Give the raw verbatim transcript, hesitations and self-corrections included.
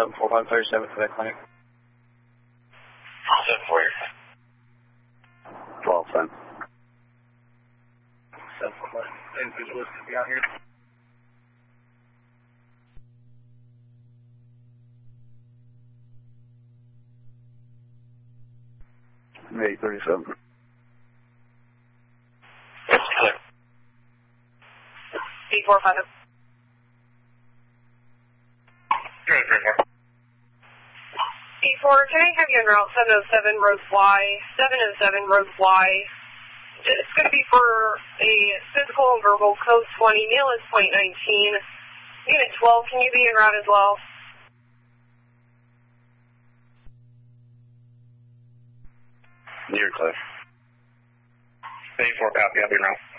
seven four five thirty-seven to that clinic. seven four. twelve ten. seven four five. Individualist to be out here. eight thirty-seven. Clear. eight four five. three four. eight four, can I have you on route seven oh seven, road fly, seven oh seven, road fly. It's going to be for a physical and verbal code twenty, mail is point nineteen. Unit twelve, can you be en route as well? You're clear. eight four, copy, I'll be en route.